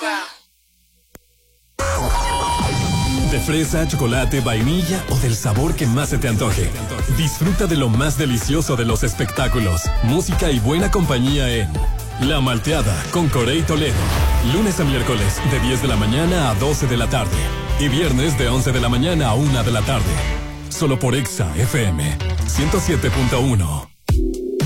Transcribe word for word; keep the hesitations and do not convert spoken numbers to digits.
De fresa, chocolate, vainilla o del sabor que más se te antoje. Disfruta de lo más delicioso de los espectáculos, música y buena compañía en La Malteada con Corey Toledo. Lunes a miércoles de diez de la mañana a doce de la tarde. Y viernes de once de la mañana a una de la tarde. Solo por Exa F M ciento siete punto uno.